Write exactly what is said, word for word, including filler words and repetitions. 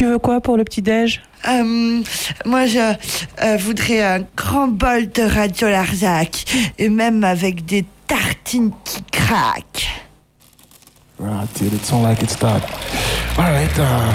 Tu veux quoi pour le petit-déj? Euh, moi, je euh, voudrais un grand bol de Radio Larzac, et même avec des tartines qui craquent. Right, dude, it's all like it stopped. All right, uh,